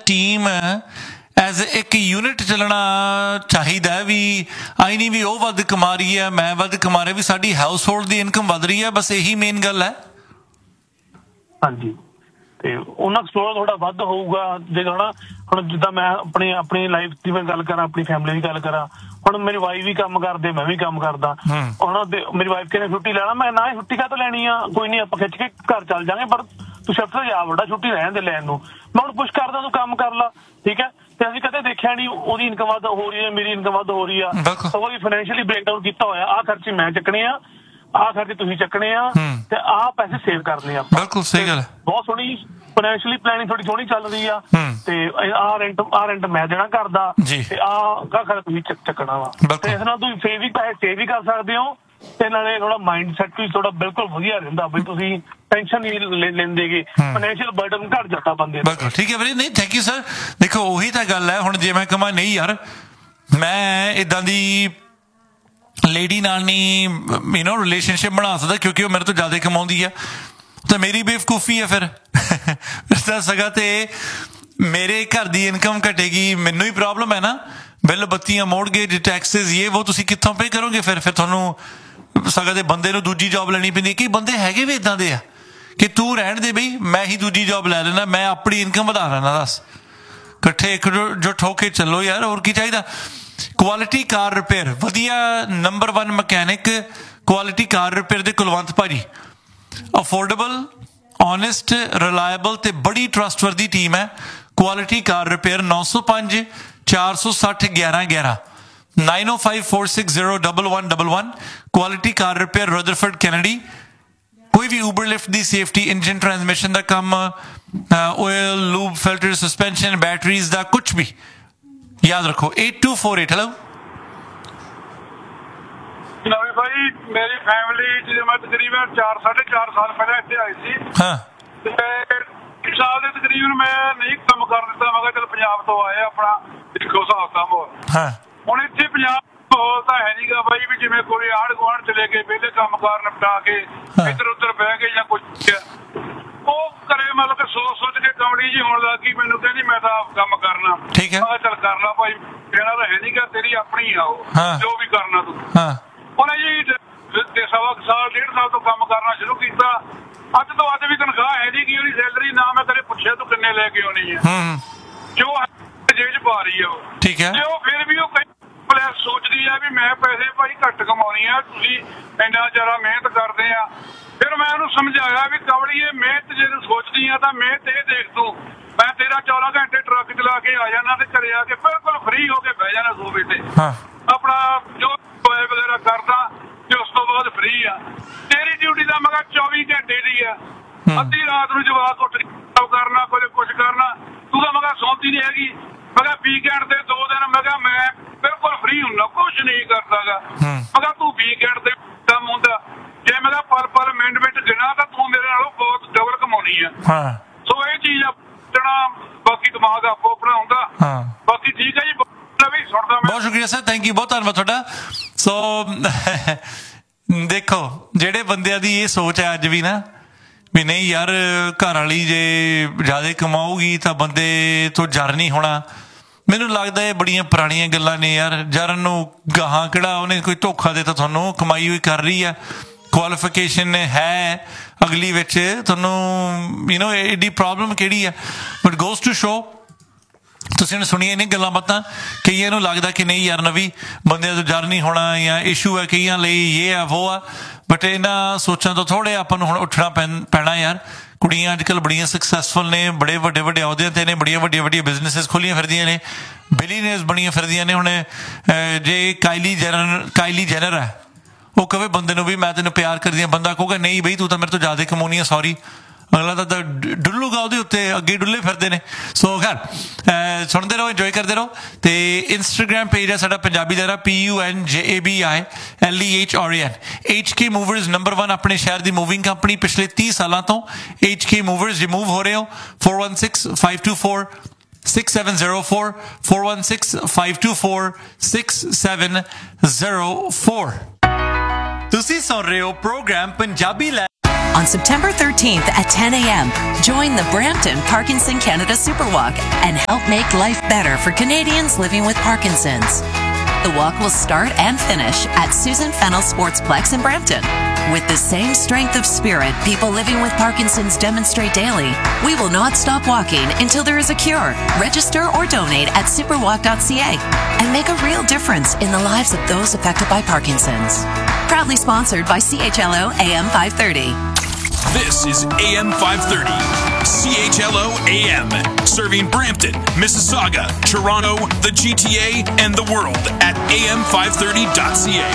Team as ਇੱਕ unit ਚੱਲਣਾ ਚਾਹੀਦਾ ਵੀ ਆਈ ਨਹੀਂ ਵੀ ਉਹ ਵੱਧ ਕਮਾ ਰਹੀ ਹੈ ਮੈਂ ਵੱਧ ਕਮਾ ਰਿਹਾ, ਵੀ ਸਾਡੀ ਹਾਊਸ ਹੋਲਡ ਦੀ ਇਨਕਮ ਵੱਧ ਰਹੀ ਹੈ, ਬਸ ਇਹੀ ਮੇਨ ਗੱਲ ਹੈ। ਹਾਂਜੀ, ਤੇ ਉਹਨਾਂ ਐਕਸਪਲੋਰ ਥੋੜਾ ਵੱਧ ਹੋਊਗਾ ਜੇ ਹੁਣ ਜਿੱਦਾਂ ਮੈਂ ਆਪਣੀ ਲਾਈਫ ਦੀ ਮੈਂ ਗੱਲ ਕਰਾਂ, ਆਪਣੀ ਫੈਮਿਲੀ ਦੀ ਗੱਲ ਕਰਾਂ, ਹੁਣ ਮੇਰੀ ਵਾਈਫ ਵੀ ਕੰਮ ਕਰਦੇ, ਮੈਂ ਵੀ ਕੰਮ ਕਰਦਾ। ਹੁਣ ਮੇਰੀ ਵਾਈਫ ਕਹਿੰਦੇ ਛੁੱਟੀ ਲੈਣਾ, ਮੈਂ ਨਾ ਛੁੱਟੀ ਕਾਹਤੋਂ ਲੈਣੀ ਆ, ਕੋਈ ਨਹੀਂ ਆਪਾਂ ਖਿੱਚ ਕੇ ਘਰ ਚੱਲ ਜਾਵਾਂਗੇ, ਪਰ ਤੂੰ ਸ਼ਿਫਟ ਤੇ ਜਾ ਵੱਡਾ, ਛੁੱਟੀ ਰਹਿਣ ਦੇ ਲੈਣ ਨੂੰ। ਮੈਂ ਹੁਣ ਪੁਸ਼ ਕਰਦਾ ਤੂੰ ਕੰਮ ਕਰ ਲਾ, ਠੀਕ ਹੈ। ਤੇ ਅਸੀਂ ਕਦੇ ਦੇਖਿਆ ਨਹੀਂ ਉਹਦੀ ਇਨਕਮ ਵੱਧ ਹੋ ਰਹੀ ਹੈ, ਮੇਰੀ ਇਨਕਮ ਵੱਧ ਹੋ ਰਹੀ ਆ, ਸਗੋਂ ਵੀ ਫਾਈਨੈਂਸ਼ੀਅਲੀ ਬ੍ਰੇਕਡਾਊਨ ਕੀਤਾ ਹੋਇਆ, ਆਹ ਖਰਚੇ ਮੈਂ ਚੱਕਣੇ ਆ, ਆਹ ਖਰਚੇ ਤੁਸੀਂ ਚੱਕਣੇ ਆ, ਤੇ ਆਹ ਪੈਸੇ ਸੇਵ ਕਰਨੇ ਆ। ਬਿਲਕੁਲ ਸਹੀ ਗੱਲ, ਬਹੁਤ ਸੋਹਣੀ ਫਾਈਨੈਂਸ਼ੀਅਲੀ ਪਲੈਨਿੰਗ ਥੋੜੀ ਸੋਹਣੀ ਚੱਲ ਰਹੀ ਆ। ਤੇ ਆਹ ਰੈਂਟ ਮੈਂ ਦੇਣਾ ਘਰ ਦਾ, ਤੇ ਆਹ ਖਰਚਾ ਤੁਸੀਂ ਚੱਕਣਾ ਵਾ। ਤੇ ਇਸ ਨਾਲ ਤੁਸੀਂ ਸੇਵ ਵੀ ਕਰ ਸਕਦੇ ਹੋ, ਤੇ ਨਾਲੇ ਥੋੜਾ ਮਾਈਂਡ ਸੈਟ ਵੀ ਥੋੜਾ ਬਿਲਕੁਲ ਵਧੀਆ ਰਹਿੰਦਾ ਬਈ ਤੁਸੀਂ ਟੈਨਸ਼ਨ ਨਹੀਂ ਲੈਂਦੇਗੇ, ਫਾਈਨੈਂਸ਼ੀਅਲ ਬਰਡਨ ਘੱਟ ਜਾਂਦਾ ਬੰਦੇ ਦਾ। ਬਿਲਕੁਲ ਠੀਕ ਹੈ ਵੀਰੇ, ਨਹੀਂ ਥੈਂਕ ਯੂ ਸਰ। ਦੇਖੋ ਉਹੀ ਤਾਂ ਗੱਲ ਹੈ, ਹੁਣ ਜੇ ਮੈਂ ਕਹਾਂ ਨਹੀਂ ਯਾਰ ਮੈਂ ਇੱਦਾਂ ਦੀ ਲੇਡੀ ਨਾਲ ਨਹੀਂ ਰਿਲੇਸ਼ਨਸ਼ਿਪ ਬਣਾ ਸਕਦਾ ਕਿਉਂਕਿ ਉਹ ਮੇਰੇ ਤੋਂ ਜ਼ਿਆਦਾ ਕਮਾਉਂਦੀ ਆ, ਤਾਂ ਮੇਰੀ ਬੇਵਕੂਫੀ ਹੈ ਫਿਰ ਦੱਸ ਸਕਾਂ। ਤੇ ਮੇਰੇ ਘਰ ਦੀ ਇਨਕਮ ਘਟੇਗੀ, ਮੈਨੂੰ ਹੀ ਪ੍ਰੋਬਲਮ ਹੈ ਨਾ, ਬਿੱਲ ਬੱਤੀਆਂ ਮੋਰਗੇਜ ਟੈਕਸਿਸ ਇਹ ਉਹ ਤੁਸੀਂ ਕਿੱਥੋਂ ਪੇ ਕਰੋਗੇ? ਫਿਰ ਤੁਹਾਨੂੰ ਸਗਾ ਦੇ ਬੰਦੇ ਨੂੰ ਦੂਜੀ ਜੋਬ ਲੈਣੀ ਪੈਂਦੀ। ਕਈ ਬੰਦੇ ਹੈਗੇ ਵੀ ਇੱਦਾਂ ਦੇ ਆ ਕਿ ਤੂੰ ਰਹਿਣ ਦੇ ਬਈ ਮੈਂ ਹੀ ਦੂਜੀ ਜੋਬ ਲੈ ਲੈਣਾ, ਮੈਂ ਆਪਣੀ ਇਨਕਮ ਵਧਾ ਲੈਣਾ, ਦੱਸ ਇਕੱਠੇ ਇੱਕ ਜੋ ਠੋਕੇ ਚੱਲੋ ਯਾਰ, ਹੋਰ ਕੀ ਚਾਹੀਦਾ। ਕੁਆਲਿਟੀ ਕਾਰ ਰਿਪੇਅਰ, ਵਧੀਆ ਨੰਬਰ 1 ਮਕੈਨਿਕ ਕੁਆਲਿਟੀ ਕਾਰ ਰਿਪੇਅਰ ਦੇ ਕੁਲਵੰਤ ਭਾਜੀ, ਅਫੋਰਡੇਬਲ, ਓਨੈਸਟ, ਰਿਲਾਇਬਲ ਤੇ ਬੜੀ ਟਰਸਟਵਰਦੀ ਟੀਮ ਹੈ। ਕੁਆਲਿਟੀ ਕਾਰ ਰਿਪੇਅਰ 905 460 1111 9054601111 ਕੁਆਲਿਟੀ ਕਾਰ ਰਿਪੇਅਰ ਰਦਰਫੋਰਡ ਕੈਨੇਡੀ। ਕੋਈ ਵੀ ਊਬਰ ਲਿਫਟ ਦੀ ਸੇਫਟੀ, ਇੰਜਨ ਟਰਾਂਸਮਿਸ਼ਨ ਦਾ ਕੰਮ, oil, lube, filter, suspension, batteries ਦਾ ਕੁਛ ਵੀ ਯਾਦ ਰੱਖੋ। 8248 ਹੈਲੋ ਨਵੀਂ ਭਾਈ, ਮੇਰੀ ਫੈਮਿਲੀ ਜਦੋਂ ਮੈਂ ਤਕਰੀਬਨ 4.5 ਸਾਲ ਪਹਿਲਾਂ ਇੱਥੇ ਆਈ ਸੀ, ਤੇ 1 ਸਾਲ ਦੇ ਤਕਰੀਬਨ ਮੈਂ ਨਹੀਂ ਕੰਮ ਕਰ ਦਿੱਤਾ। ਮੈਂ ਕਿਹਾ ਚਲ ਪੰਜਾਬ ਤੋਂ ਆਏ ਆਪਣਾ ਦੇਖੋ ਹਿਸਾਬ ਕੰਮ। ਹੁਣ ਇੱਥੇ ਪੰਜਾਬ ਮਾਹੌਲ ਤਾਂ ਹੈ ਨੀਗਾ ਬਾਈ ਵੀ ਜਿਵੇਂ ਕੋਈ ਆਂਢ ਗੁਆਂਢ ਚਲੇ ਗਏ ਵਿਹਲੇ ਕੰਮ ਕਾਰ ਨਿਪਟਾ ਕੇ ਇੱਧਰ ਉੱਧਰ ਬਹਿ ਗਏ ਜਾਂ ਕੁਛ, ਉਹ ਘਰੇ ਮਤਲਬ ਕਿ ਸੋਚ ਕੇ ਕਮੜੀ ਜੀ ਹੋਣ ਲੱਗ ਗਈ। ਮੈਨੂੰ ਕਹਿੰਦੀ ਮੈਂ ਤਾਂ ਕੰਮ ਕਰਨਾ, ਠੀਕ ਹੈ, ਮੈਂ ਕਿਹਾ ਚੱਲ ਕਰ ਲਾ ਭਾਈ, ਕਹਿਣਾ ਤਾਂ ਹੈ ਨੀਗਾ, ਤੇਰੀ ਆਪਣੀ ਆ ਉਹ, ਜੋ ਵੀ ਕਰਨਾ ਤੂੰ। ਉਹਨੇ ਜੀ 1.5 ਸਾਲ ਤੋਂ ਕੰਮ ਕਰਨਾ ਸ਼ੁਰੂ ਕੀਤਾ। ਅੱਜ ਤੋਂ ਅੱਜ ਵੀ ਤਨਖਾਹ ਹੈ ਨੀ ਗੀ ਉਹਦੀ, ਸੈਲਰੀ ਨਾ ਮੈਂ ਕਦੇ ਪੁੱਛਿਆ ਤੂੰ ਕਿੰਨੇ ਲੈ ਕੇ ਆਉਣੀ ਹੈ, ਜੋ ਜੇਬ 'ਚ ਪਾ ਰਹੀ ਆ ਉਹ, ਠੀਕ ਹੈ। ਤੇ ਉਹ ਫਿਰ ਵੀ ਉਹ ਸੋਚਦੀ ਆ ਵੀ ਮੈਂ ਪੈਸੇ ਭਾਈ ਘੱਟ ਕਮਾਉਣੀ ਆ, ਤੁਸੀਂ ਇੰਨਾ ਜ਼ਿਆਦਾ ਮਿਹਨਤ ਕਰਦੇ ਆ। ਫਿਰ ਮੈਂ ਉਹਨੂੰ ਸਮਝਾਇਆ ਵੀ ਕਵੜੀਏ ਮਿਹਨਤ ਜੇ ਤੂੰ ਸੋਚਦੀ ਆ ਤਾਂ ਮਿਹਨਤ ਇਹ ਦੇਖ ਤੂੰ, ਮੈਂ ਤੇਰਾ 14 ਘੰਟੇ ਟਰੱਕ ਚਲਾ ਕੇ ਆ ਜਾਣਾ ਤੇ ਘਰੇ ਆ ਕੇ ਬਿਲਕੁਲ ਫ੍ਰੀ ਹੋ ਕੇ ਬਹਿ ਜਾਣਾ ਸੋਫੇ ਤੇ, ਆਪਣਾ ਜੋ ਵਗੈਰਾ ਕਰਦਾ ਤੇ ਉਸ ਤੋਂ ਬਾਅਦ ਫ੍ਰੀ ਆ। ਤੇਰੀ ਡਿਊਟੀ ਦਾ ਮੈਂ ਕਿਹਾ 24 ਘੰਟੇ ਦੀ ਆ, ਅੱਧੀ ਰਾਤ ਨੂੰ ਜਵਾਕ ਉੱਠ ਕਰਨਾ, ਕੁਛ ਕਰਨਾ, ਤੂੰ ਤਾਂ ਮੈਂ ਕਿਹਾ ਸੌਂਦੀ ਨਹੀਂ ਹੈਗੀ। ਮੈਂ ਕਿਹਾ ਵੀਕਐਂਡ ਦੇ 2 ਦਿਨ ਮੈਂ ਕਿਹਾ ਮੈਂ ਬਿਲਕੁਲ ਫ੍ਰੀ ਹੁੰਦਾ, ਕੁਛ ਨਹੀਂ ਕਰਦਾਗਾ। ਮੈਂ ਕਿਹਾ ਤੂੰ ਵੀਕਐਂਡ ਤੇ ਕੰਮ ਹੁੰਦਾ, ਜੇ ਮੈਂ ਕਿਹਾ ਪਰ ਮਿੰਟ ਗਿਣਾ ਤਾਂ ਤੂੰ ਮੇਰੇ ਨਾਲੋਂ ਬਹੁਤ ਡਬਲ ਕਮਾਉਣੀ ਆ। ਸੋ ਇਹ ਚੀਜ਼ ਆਪਣਾ, ਬਾਕੀ ਦਿਮਾਗ ਆਪੋ ਆਪਣਾ ਹੁੰਦਾ। ਬਾਕੀ ਠੀਕ ਹੈ ਜੀ, ਸੁਣਦਾ। ਬਹੁਤ ਸ਼ੁਕਰੀਆ ਸਰ, ਥੈਂਕ ਯੂ, ਬਹੁਤ ਧੰਨਵਾਦ ਤੁਹਾਡਾ। ਸੋ ਦੇਖੋ ਜਿਹੜੇ ਬੰਦਿਆਂ ਦੀ ਇਹ ਸੋਚ ਹੈ ਅੱਜ ਵੀ ਨਾ ਵੀ ਨਹੀਂ ਯਾਰ ਘਰ ਵਾਲੀ ਜੇ ਜ਼ਿਆਦਾ ਕਮਾਊਗੀ ਤਾਂ ਬੰਦੇ ਤੋਂ ਜਰ ਨਹੀਂ ਹੋਣਾ, ਮੈਨੂੰ ਲੱਗਦਾ ਇਹ ਬੜੀਆਂ ਪੁਰਾਣੀਆਂ ਗੱਲਾਂ ਨੇ ਯਾਰ। ਜਰਨ ਨੂੰ ਗਾਹਾਂ ਕਿਹੜਾ ਉਹਨੇ ਕੋਈ ਧੋਖਾ ਦਿੱਤਾ ਤੁਹਾਨੂੰ, ਕਮਾਈ ਹੋਈ ਕਰ ਰਹੀ ਹੈ, ਕੁਆਲੀਫਿਕੇਸ਼ਨ ਹੈ ਅਗਲੀ ਵਿੱਚ, ਤੁਹਾਨੂੰ ਐਡੀ ਪ੍ਰੋਬਲਮ ਕਿਹੜੀ ਹੈ। ਬਟ ਗੋਜ਼ ਟੂ ਸ਼ੋ, ਤੁਸੀਂ ਸੁਣੀਏ ਨਹੀਂ ਗੱਲਾਂ ਬਾਤਾਂ, ਕਈਆਂ ਨੂੰ ਲੱਗਦਾ ਕਿ ਨਹੀਂ ਯਾਰ ਨਵੀਂ ਬੰਦਿਆਂ ਤੋਂ ਜਰ ਨਹੀਂ ਹੋਣਾ ਜਾਂ ਇਸ਼ੂ ਹੈ ਕਈਆਂ ਲਈ, ਇਹ ਆ ਉਹ ਆ। ਬਟ ਇਹਨਾਂ ਸੋਚਾਂ ਤੋਂ ਥੋੜ੍ਹੇ ਆਪਾਂ ਨੂੰ ਹੁਣ ਉੱਠਣਾ ਪੈਣਾ ਯਾਰ। ਕੁੜੀਆਂ ਅੱਜ ਕੱਲ੍ਹ ਬੜੀਆਂ ਸਕਸੈਸਫੁਲ ਨੇ, ਬੜੇ ਵੱਡੇ ਅਹੁਦਿਆਂ 'ਤੇ ਨੇ, ਬੜੀਆਂ ਵੱਡੀਆਂ ਬਿਜ਼ਨਸਿਸ ਖੋਲ੍ਹੀਆਂ ਫਿਰਦੀਆਂ ਨੇ, ਬਿਲੀਅਨਰਸ ਬਣੀਆਂ ਫਿਰਦੀਆਂ ਨੇ। ਹੁਣ ਜੇ ਕਾਇਲੀ ਜੈਨਰ ਹੈ, ਉਹ ਕਵੇ ਬੰਦੇ ਨੂੰ ਵੀ ਮੈਂ ਤੈਨੂੰ ਪਿਆਰ ਕਰਦੀ ਹਾਂ, ਬੰਦਾ ਕਹੂਗਾ ਨਹੀਂ ਬਈ ਤੂੰ ਤਾਂ ਮੇਰੇ ਤੋਂ ਜ਼ਿਆਦਾ ਕਮਾਉਣੀ ਆ, ਸੌਰੀ, ਅਗਲਾ ਤਾਂ ਡੁੱਲੂਗਾ ਉਹਦੇ ਉੱਤੇ, ਅੱਗੇ ਡੁੱਲੇ ਫਿਰਦੇ ਨੇ। ਸੋ ਖੈਰ ਸੁਣਦੇ ਰਹੋ, ਇੰਜੋਏ ਕਰਦੇ ਰਹੋ। ਤੇ ਇੰਸਟਾਗ੍ਰਾਮ ਪੇਜ ਹੈ ਸਾਡਾ ਪੰਜਾਬੀ ਦਾਇਰਾ, PUNJABILEHRAN। HK Movers ਨੰਬਰ 1 ਆਪਣੇ ਸ਼ਹਿਰ ਦੀ ਮੂਵਿੰਗ ਕੰਪਨੀ, ਪਿਛਲੇ 30 ਸਾਲਾਂ ਤੋਂ HK Movers ਰਿਮੂਵ ਹੋ ਰਹੇ ਹੋ। 4165246704 4165246704। ਤੁਸੀਂ ਸੁਣ ਰਹੇ ਹੋ programme Punjabi On September 13th at 10 a.m., join the Brampton Parkinson Canada Superwalk and help make life better for Canadians living with Parkinson's. The walk will start and finish at Susan Fennell Sportsplex in Brampton. With the same strength of spirit people living with Parkinson's demonstrate daily, we will not stop walking until there is a cure. Register or donate at superwalk.ca and make a real difference in the lives of those affected by Parkinson's. Proudly sponsored by CHLO AM 530. This is AM 530, CHLO AM, serving Brampton, Mississauga, Toronto, the GTA, and the world at am530.ca.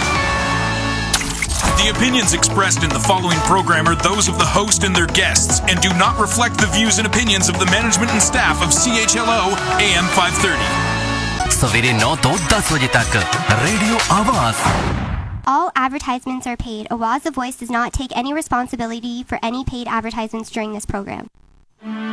The opinions expressed in the following program are those of the host and their guests and do not reflect the views and opinions of the management and staff of CHLO AM 530. सवेरे 9 तो 10 बजे तक radio आवाज। All advertisements are paid. Awaaz The Voice does not take any responsibility for any paid advertisements during this program.